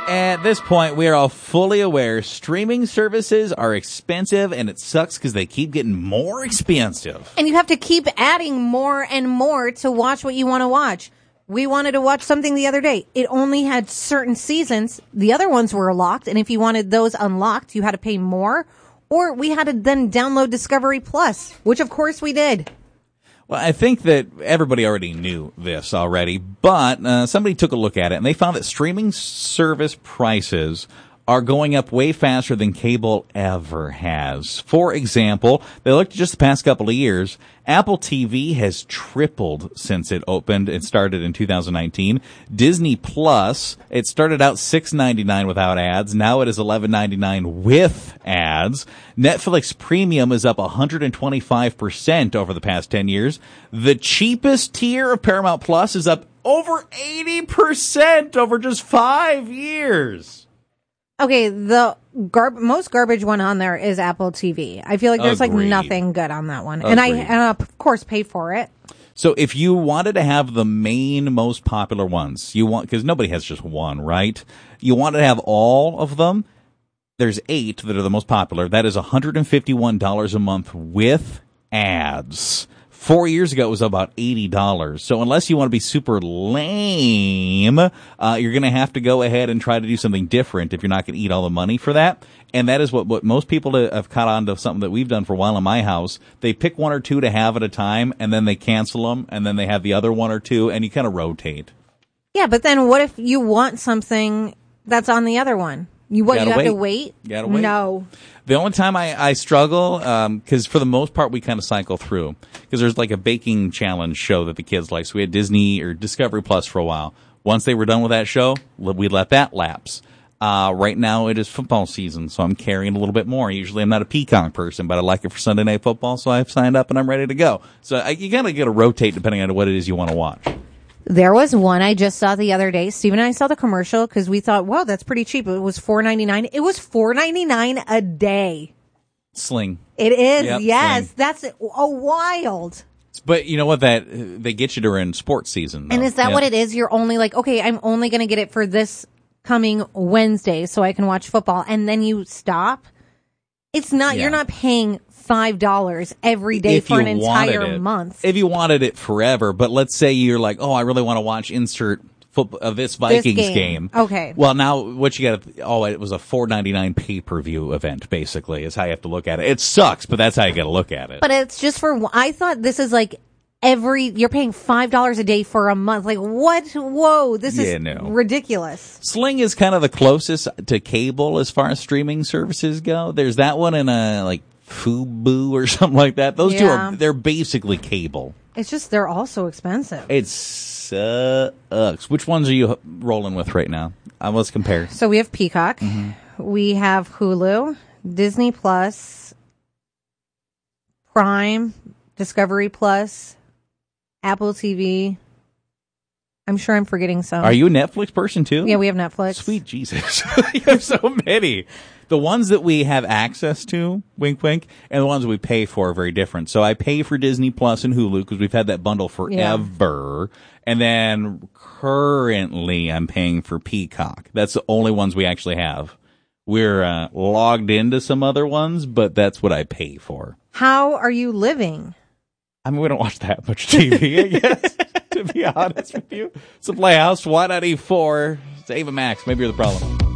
At this point, we are all fully aware streaming services are expensive, and it sucks because they keep getting more expensive. And you have to keep adding more and more to watch what you want to watch. We wanted to watch something the other day. It only had certain seasons. The other ones were locked, and if you wanted those unlocked, you had to pay more. Or we had to then download Discovery Plus, which of course we did. Well, I think that everybody already knew this already, but somebody took a look at it, and they found that streaming service prices are going up way faster than cable ever has. For example, they looked at just the past couple of years. Apple TV has tripled since it opened. It started in 2019. Disney Plus, it started out $6.99 without ads. Now it is $11.99 with ads. Netflix Premium is up 125% over the past 10 years. The cheapest tier of Paramount Plus is up over 80% over just 5 years. Okay, the most garbage one on there is Apple TV. I feel like there's Agreed. like nothing good on that one. Agreed. And I of course pay for it. So if you wanted to have the main most popular ones, because nobody has just one, right? You want to have all of them. There's 8 that are the most popular. That is $151 a month with ads. 4 years ago, it was about $80. So unless you want to be super lame, you're going to have to go ahead and try to do something different if you're not going to eat all the money for that. And that is what most people have caught on to, something that we've done for a while in my house. They pick 1 or 2 to have at a time, and then they cancel them, and then they have the other 1 or 2, and you kind of rotate. Yeah, but then what if you want something that's on the other one? You have to wait? You gotta wait. No. The only time I struggle, because for the most part we kind of cycle through, because there's like a baking challenge show that the kids like. So we had Disney or Discovery Plus for a while. Once they were done with that show, we let that lapse. Right now it is football season, so I'm carrying a little bit more. Usually I'm not a Peacock person, but I like it for Sunday Night Football, so I've signed up and I'm ready to go. So you gotta get to rotate depending on what it is you want to watch. There was one I just saw the other day. Steve and I saw the commercial because we thought, wow, that's pretty cheap. It was $4.99. It was $4.99 a day. Sling. It is, yep, yes. Sling. That's wild. But you know what? They get you during sports season, though. And is that what it is? You're only like, okay, I'm only going to get it for this coming Wednesday so I can watch football. And then you stop? It's not, You're not paying $5 every day for an entire month. If you wanted it forever, but let's say you're like, oh, I really want to watch insert this Vikings game. Okay. Well, now what you got? It was a $4.99 pay-per-view event. Basically, is how you have to look at it. It sucks, but that's how you got to look at it. But it's just I thought this is like you're paying $5 a day for a month. Like what? Whoa, this is ridiculous. Sling is kind of the closest to cable as far as streaming services go. There's that one and like Fubo or something like that. Those two they're basically cable. It's just they're all so expensive. It sucks. Which ones are you rolling with right now? Let's compare. So we have Peacock. Mm-hmm. We have Hulu, Disney Plus, Prime, Discovery Plus, Apple TV. I'm sure I'm forgetting some. Are you a Netflix person too? Yeah, we have Netflix. Sweet Jesus. You have so many. The ones that we have access to, wink, wink, and the ones we pay for are very different. So I pay for Disney Plus and Hulu because we've had that bundle forever. Yeah. And then currently I'm paying for Peacock. That's the only ones we actually have. We're logged into some other ones, but that's what I pay for. How are you living? I mean, we don't watch that much TV, I guess, to be honest with you. It's a Playhouse, Why Not E4, it's Ava Max. Maybe you're the problem.